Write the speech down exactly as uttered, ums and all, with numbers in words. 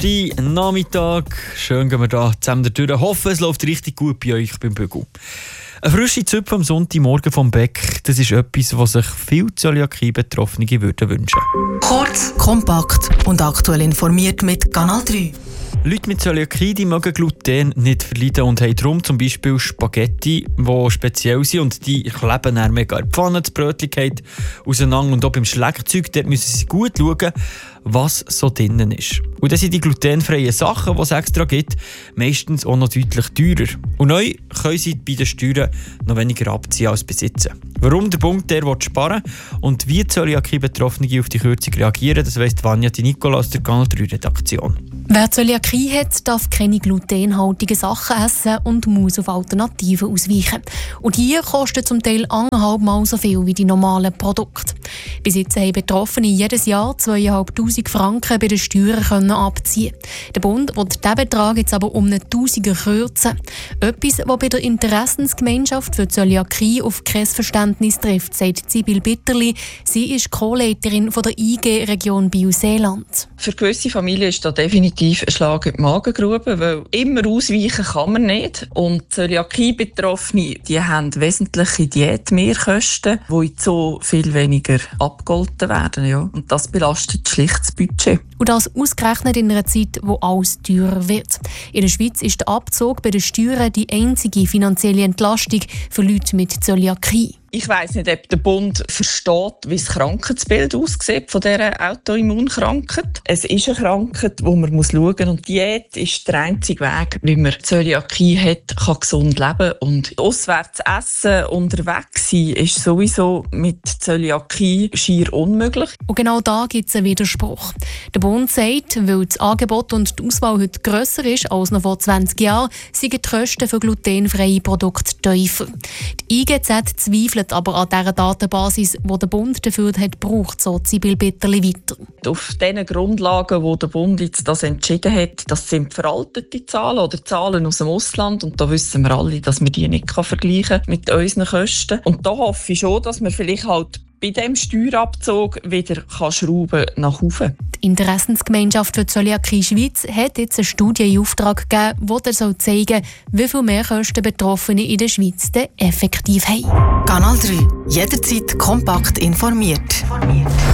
Nachmittag. Schön gehen wir da zusammen durch. Hoffe, es läuft richtig gut bei euch beim Bügel. Eine frische Zupfe am Sonntagmorgen vom Bäck, das ist etwas, was sich viele Zöliakie-Betroffene würden wünschen. Kurz, kompakt und aktuell informiert mit Kanal drei. Leute mit Zöliakie die mögen Gluten nicht verleiden und haben darum zum Beispiel Spaghetti, die speziell sind und die kleben dann mega in die Pfanne, das Brötchen geht auseinander und auch beim Schlagzeug, dort müssen sie gut schauen, was so drinnen ist. Und das sind die glutenfreien Sachen, die es extra gibt, meistens auch noch deutlich teurer. Und neu können sie bei den Steuern noch weniger abziehen als besitzen. Warum der Bund der will sparen und wie Zöliakie-Betroffene auf die Kürzung reagieren, das weiss Vanja Di Nicola aus der Kanal drei Redaktion. Wer Zöliakie hat, darf keine glutenhaltigen Sachen essen und muss auf Alternativen ausweichen. Und hier kosten zum Teil anderthalb Mal so viel wie die normalen Produkte. Bis jetzt haben Betroffene jedes Jahr zweitausendfünfhundert Franken bei den Steuern können abziehen. Der Bund will diesen Betrag jetzt aber um einen Tausiger kürzen. Etwas, das bei der Interessensgemeinschaft für Zöliakie auf kein Verständnis trifft, sagt Sibyl Bitterli. Sie ist Co-Leiterin von der I G-Region Biel-Seeland. Für gewisse Familien ist das definitiv ein Schlag in die Magengrube, weil immer ausweichen kann man nicht. Und Zöliakie-Betroffene, die haben wesentliche Diätmehrkosten, die so viel weniger abgegolten werden. Ja. Und das belastet schlicht das Budget. Und das ausgerechnet in einer Zeit, wo alles teurer wird. In der Schweiz ist der Abzug bei den Steuern die einzige finanzielle Entlastung für Leute mit Zöliakie. Ich weiss nicht, ob der Bund versteht, wie das Krankheitsbild aussieht von dieser Autoimmunkrankheit. Es ist eine Krankheit, die man schauen muss. Und Diät ist der einzige Weg, wie man Zöliakie hat, kann gesund leben. Und auswärts essen, unterwegs sein, ist sowieso mit Zöliakie schier unmöglich. Und genau da gibt es einen Widerspruch. Der Bund sagt, weil das Angebot und die Auswahl heute grösser ist als noch vor zwanzig Jahren, sind die Kosten für glutenfreie Produkte tiefer. Die I G Z zweifelt aber an dieser Datenbasis, die der Bund dafür hat gebraucht, so Sibyl Bitterli weiter. Auf diesen Grundlagen, wo der Bund jetzt das entschieden hat, das sind veraltete Zahlen oder Zahlen aus dem Ausland. Und da wissen wir alle, dass man die nicht vergleichen kann mit unseren Kosten. Und da hoffe ich schon, dass man vielleicht halt bei diesem Steuerabzug wieder kann schrauben nach oben. Die Interessensgemeinschaft für Zöliakie Schweiz hat jetzt eine Studie in Auftrag gegeben, die zeigen soll, wie viel Mehrkosten Betroffene in der Schweiz denn effektiv haben. Kanal drei. Jederzeit kompakt informiert.